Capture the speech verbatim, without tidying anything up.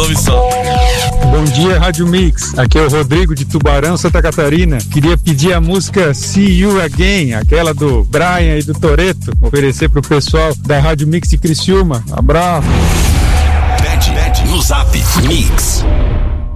ouve só. Bom dia, Rádio Mix. Aqui é o Rodrigo de Tubarão, Santa Catarina. Queria pedir a música See You Again, aquela do Brian e do Toretto, oferecer pro pessoal da Rádio Mix de Criciúma. Abraço. Pede, pede no Zap Mix.